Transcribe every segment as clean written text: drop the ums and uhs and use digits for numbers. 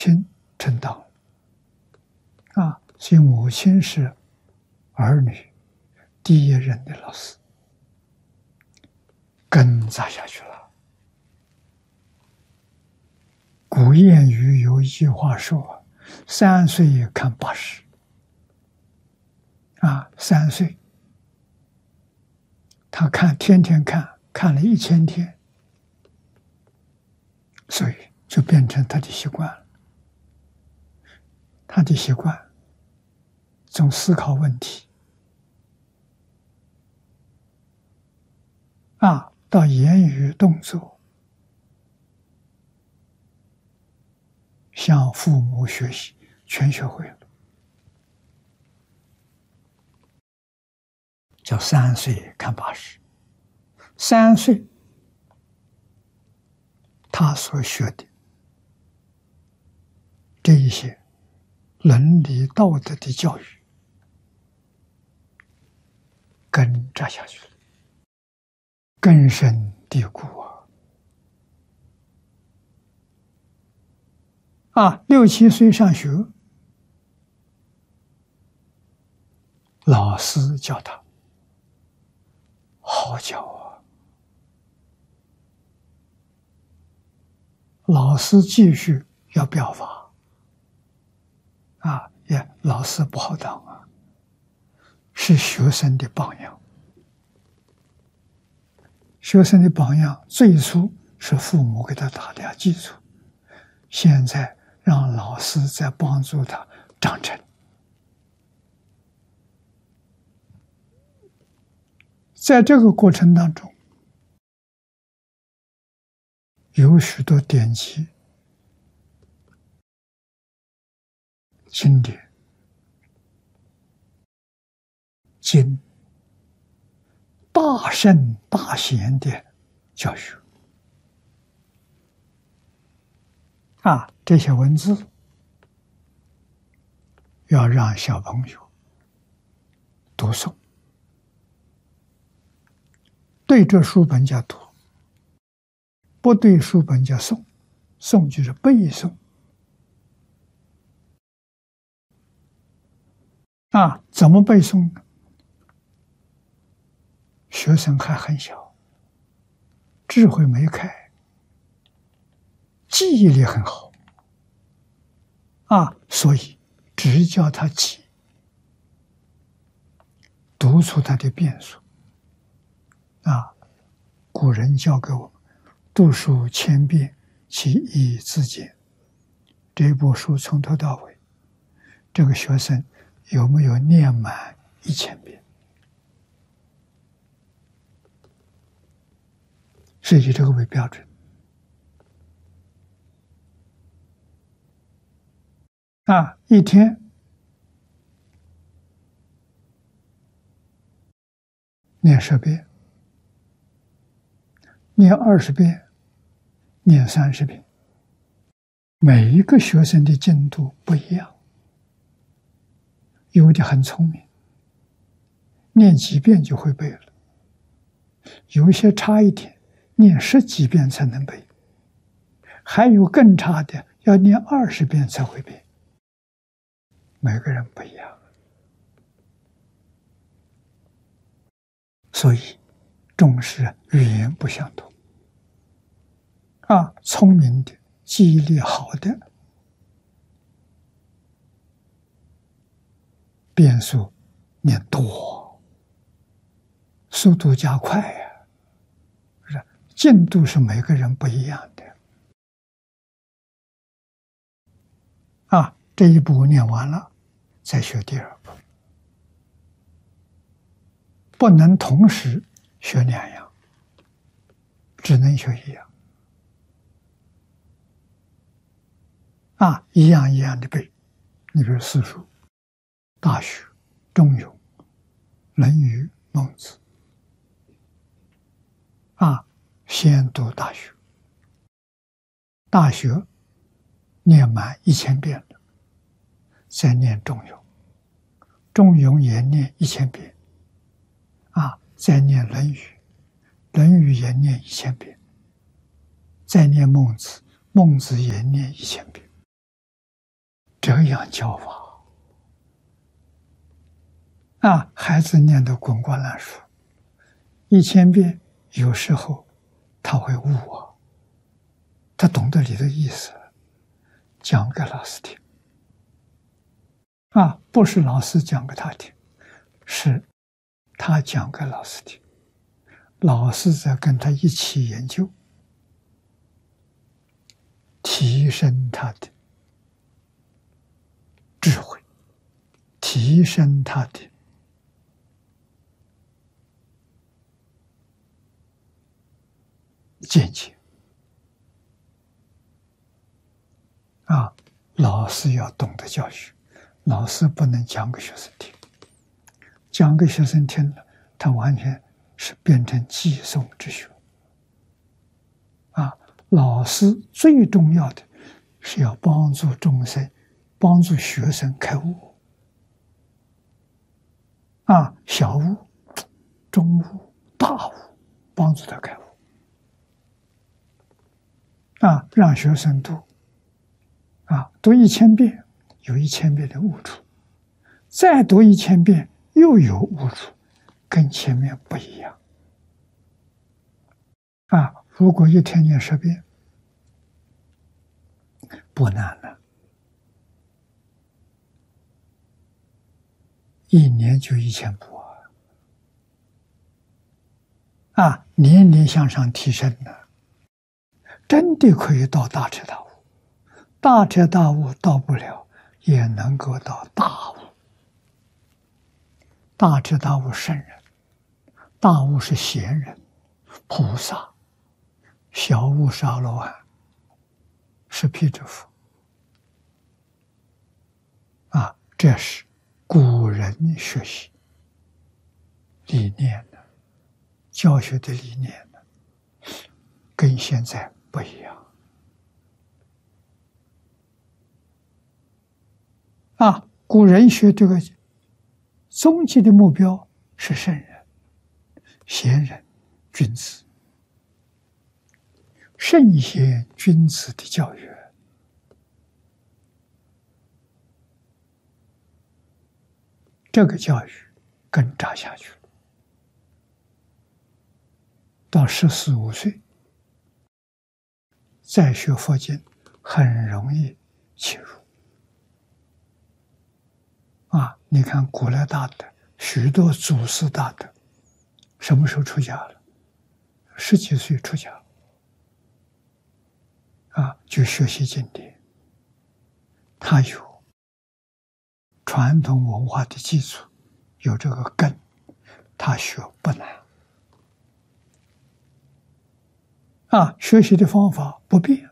亲称道所以母亲是儿女第一任的老师，根扎下去了。古谚语有一句话说：“3岁看80。”3岁，他天天看了1000天，所以就变成他的习惯了。他的习惯从思考问题到言语动作，向父母学习，全学会了。叫3岁看80。3岁，他所学的这一些伦理道德的教育根扎下去了，根深蒂固6、7岁上学，老师教他，好教老师继续要表法老师不好当是学生的榜样。学生的榜样最初是父母给他打的基础，现在让老师在帮助他长成。在这个过程当中，有许多典籍、经典、经大圣大贤的教育这些文字要让小朋友读诵，对着书本叫读，不对书本叫诵，诵就是背诵怎么背诵呢？学生还很小，智慧没开，记忆力很好所以只教他记，读出他的变数古人教给我们读书千遍，其义自见。这部书从头到尾，这个学生有没有念满1000遍？是以这个为标准一天念10遍，念20遍，念30遍。每一个学生的进度不一样，有的很聪明，念几遍就会背了；有一些差一点，念10几遍才能背；还有更差的，要念20遍才会背。每个人不一样，所以重视语言不相同聪明的、记忆力好的，变数念多，速度加快进度是每个人不一样的这一步念完了，再学第2步，不能同时学2样，只能学1样一样一样的背。你比如四书、大学、中庸、论语、孟子先读大学，大学念满1000遍了，再念中庸，中庸也念1000遍再念论语，论语也念1000遍，再念孟子，孟子也念1000遍。 这样教法孩子念得滚瓜烂熟，1000遍，有时候他会悟他懂得你的意思，讲给老师听不是老师讲给他听，是他讲给老师听，老师在跟他一起研究，提升他的智慧，提升他的见解老师要懂得教学，老师不能讲给学生听，讲给学生听了，他完全是变成寄送之学老师最重要的是要帮助众生，帮助学生开悟小悟、中悟、大悟，帮助他开悟让学生读读1000遍，有1000遍的悟处，再读1000遍又有悟处，跟前面不一样如果一天念10遍，不难了，1年就1000部年年向上提升了，真的可以到大彻大悟。大彻大悟到不了，也能够到大悟。大彻大悟圣人，大悟是贤人、菩萨，小悟是阿罗汉，是辟支佛这是古人学习理念的教学的理念的，跟现在不一样古人学这个终极的目标是圣人、贤人、君子，圣贤君子的教育这个教育更扎下去了，到14、15岁再学佛经很容易切入你看古来大德，许多祖师大德什么时候出家了？10几岁出家就学习经典，他有传统文化的基础，有这个根，他学不难学习的方法不变，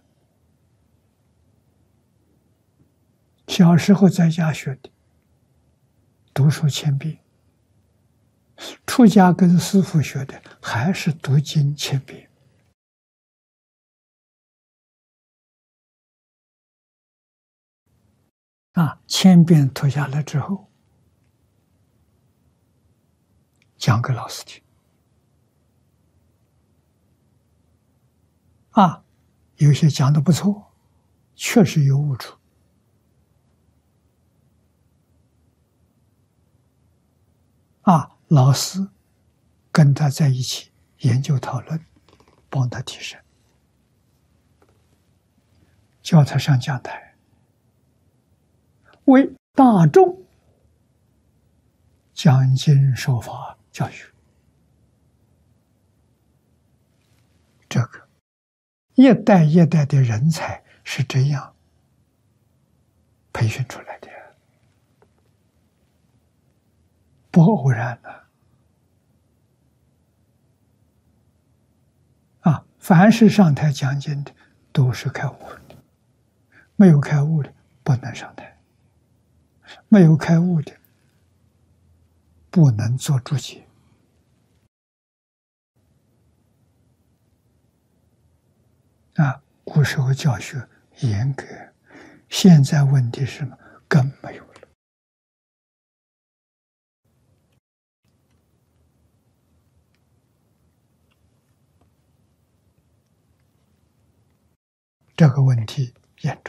小时候在家学的，读书1000遍，出家跟师父学的还是读经1000遍1000遍读下来之后，讲给老师听有些讲的不错，确实有悟处老师跟他在一起研究讨论，帮他提升，叫他上讲台，为大众讲经说法教育。这个一代一代的人才是这样培训出来的，不偶然的凡是上台讲经的都是开悟的，没有开悟的不能上台，没有开悟的不能做注解古时候教学严格，现在问题是什么？更没有了。这个问题严重。